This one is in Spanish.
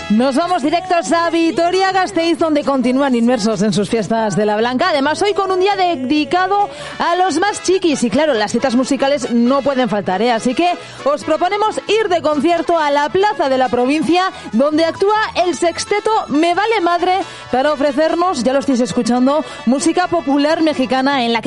Nos vamos directos a Vitoria-Gasteiz, donde continúan inmersos en sus fiestas de la Blanca. Además, hoy con un día dedicado a los más chiquis. Y claro, las citas musicales no pueden faltar, ¿eh? Así que os proponemos ir de concierto a la Plaza de la Provincia, donde actúa el sexteto Me Vale Madre, para ofrecernos, ya lo estáis escuchando, música popular mexicana en la que